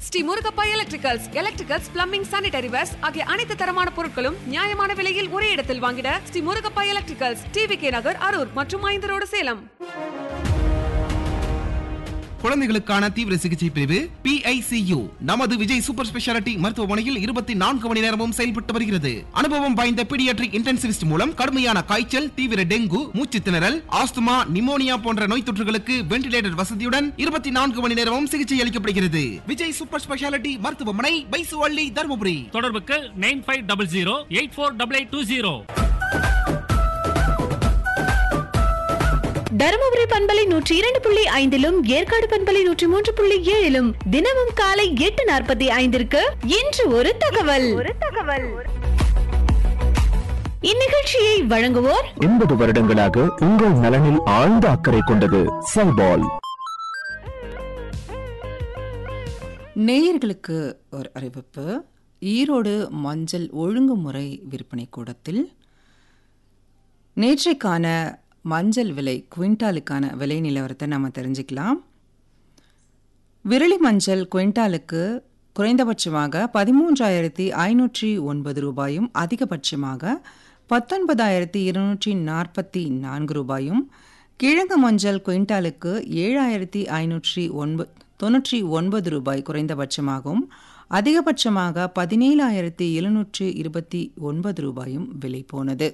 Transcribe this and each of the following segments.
Sri Murugappa electricals, plumbing, sanitary verse ஆகிய அனைத்து தரமான பொருட்களும் நியாயமான விலையில் ஒரே இடத்தில் வாங்கிட ஸ்ரீ முருகப்பா எலக்ட்ரிகல்ஸ், டிவிகே நகர், அரூர் மற்றும் 5 ரோடு, சேலம். குழந்தைகளுக்கான தீவிர சிகிச்சை பிரிவு PICU நமது விஜய் சூப்பர் ஸ்பெஷாலிட்டி மருத்துவமனையில் 24 மணி நேரமும் செயல்பட்டு வருகிறது. அனுபவம் வாய்ந்த பீடியாட்ரிக் இன்டென்சிவிஸ்ட் மூலம் கடுமையான காய்ச்சல், தீவிர டெங்கு, மூச்சு திணறல், ஆஸ்துமா, நிமோனியா போன்ற நோய் தொற்றுகளுக்கு வென்டிலேட்டர் வசதியுடன் 24 மணி நேரமும் சிகிச்சை அளிக்கப்படுகிறது. விஜய் சூப்பர் ஸ்பெஷாலிட்டி மருத்துவமனை, பைசுவள்ளி, தருமபுரி. தொடர்புக்கு 9500848820. தருமபுரி பண்பலை 102.5 ஏற்காடு பண்பலை 103.7 தினமும் காலை 8:45 இன்று ஒரு தகவல். இந்நிகழ்ச்சியை வழங்குவோர் 80 வருடங்களாக உங்கள் நலனில் ஆழ்ந்த அக்கறை கொண்டது சைபால். நேயர்களுக்கு ஒரு அறிவிப்பு. ஈரோடு மஞ்சள் ஒழுங்குமுறை விற்பனை கூடத்தில் நேற்றைக்கான மஞ்சள் விலை, குவிண்டாலுக்கான விலை நிலவரத்தை நம்ம தெரிஞ்சுக்கலாம். விரலி மஞ்சள் குவிண்டாலுக்கு குறைந்தபட்சமாக 13,509 ரூபாயும், அதிகபட்சமாக 19,244 ரூபாயும், கிழங்கு மஞ்சள் குவிண்டாலுக்கு 7,599 ரூபாய் குறைந்தபட்சமாகவும், அதிகபட்சமாக 17,729 ரூபாயும் விலை போனது.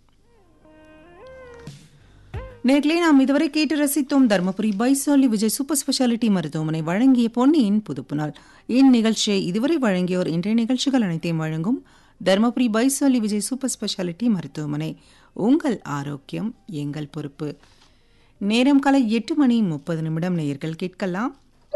நேர்களே, நாம் இதுவரை கேட்டு ரசித்தோம் தர்மபுரி பைசாலி விஜய் சூப்பர் ஸ்பெஷாலிட்டி மருத்துவமனை வழங்கிய பொன்னியின் புதுப்புநாள். இந்நிகழ்ச்சியை இதுவரை வழங்கியோர் இன்றைய நிகழ்ச்சிகள் அனைத்தையும் வழங்கும் தர்மபுரி பைசாலி விஜய் சூப்பர் ஸ்பெஷாலிட்டி மருத்துவமனை. உங்கள் ஆரோக்கியம் எங்கள் பொறுப்பு. நேரம் காலை 8:30 நேயர்கள் கேட்கலாம்.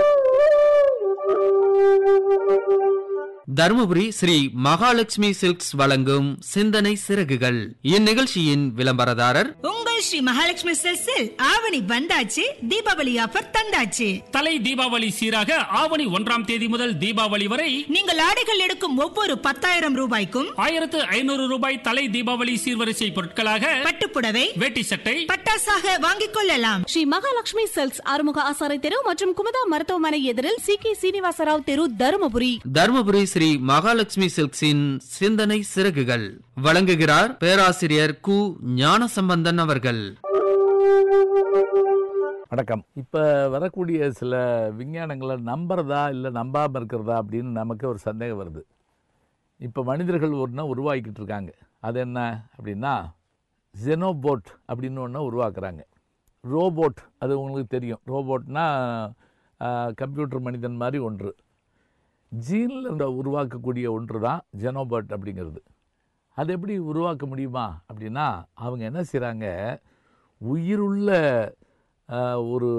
தருமபுரி ஸ்ரீ மகாலட்சுமி சில்க்ஸ் வழங்கும் சிந்தனை சிறகுகள். இந்நிகழ்ச்சியின் விளம்பரதாரர் உங்கள் ஸ்ரீ மகாலட்சுமி சில்க்ஸில் ஆவணி வந்தாச்சு, தீபாவளி ஆஃபர் தந்தாச்சு. தலை தீபாவளி சீராக ஆவணி 1ஆம் தேதி முதல் தீபாவளி வரை நீங்கள் ஆடைகள் எடுக்கும் ஒவ்வொரு 10,000 ரூபாய்க்கும் 1,500 ரூபாய் தலை தீபாவளி சீர்வரிசை பொருட்களாக பட்டுப்புடவை, வேட்டி சட்டை, பட்டாசாக வாங்கிக் கொள்ளலாம். ஸ்ரீ மகாலட்சுமி சில்க்ஸ், அறுமுக ஆசாரை தெரு மற்றும் குமுதா மருத்துவமனை எதிரில் CK சீனிவாசராவ் தெரு, தருமபுரி. தருமபுரி ஸ்ரீ மகாலட்சுமி சில்க்ஸின் சிந்தனை சிறகுகள் வழங்குகிறார் பேராசிரியர் கு ஞானசம்பந்தன் அவர்கள். வணக்கம். இப்போ வரக்கூடிய சில விஞ்ஞானங்களை நம்புறதா இல்லை நம்பாமல் இருக்கிறதா அப்படின்னு நமக்கு ஒரு சந்தேகம் வருது. இப்போ மனிதர்கள் ஒன்றா உருவாக்கிட்டு இருக்காங்க. அது என்ன அப்படின்னா, ஜெனோபோட் அப்படின்னு ஒன்று உருவாக்குறாங்க. ரோபோட், அது உங்களுக்கு தெரியும். ரோபோட்னா கம்ப்யூட்டர் மனிதன் மாதிரி ஒன்று. ஜீனில் உருவாக்கக்கூடிய ஒன்று தான் ஜெனோபோட் அப்படிங்கிறது. அது எப்படி உருவாக்க முடியுமா அப்படின்னா, அவங்க என்ன செய்கிறாங்க, உயிருள்ள ஒரு